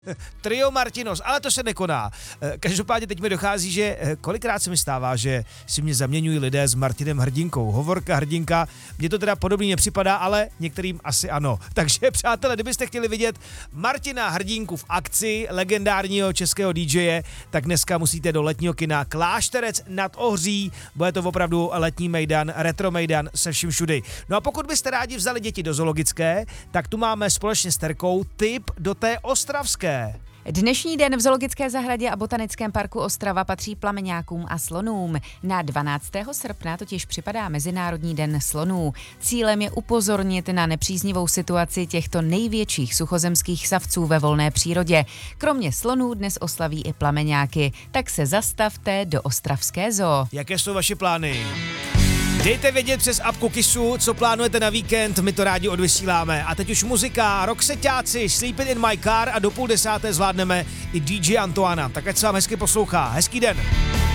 Trio Martinos, ale to se nekoná. Každopádně teď mi dochází, že kolikrát se mi stává, že si mě zaměňují lidé s Martinem Hrdinkou. Hovorka, hrdinka, mně to teda podobný nepřipadá, ale některým asi ano. Takže přátelé, kdybyste chtěli vidět Martina Hrdinku v akci legendárního českého DJe, tak dneska musíte do letního kina Klášterec nad Ohří. Bude to opravdu letní mejdan, retro mejdan se vším všudy. No a pokud byste rádi vzali děti do zoologické, tak tu máme společně s Terkou tip do té ostravské. Dnešní den v Zoologické zahradě a Botanickém parku Ostrava patří plameňákům a slonům. Na 12. srpna totiž připadá Mezinárodní den slonů. Cílem je upozornit na nepříznivou situaci těchto největších suchozemských savců ve volné přírodě. Kromě slonů dnes oslaví i plameňáky, tak se zastavte do ostravské zoo. Jaké jsou vaše plány? Dejte vědět přes apku Kissu, co plánujete na víkend, my to rádi odvysíláme. A teď už muzika, rockseťáci, Sleeping in my car a do 9:30 zvládneme i DJ Antoana. Tak ať se vám hezky poslouchá. Hezký den.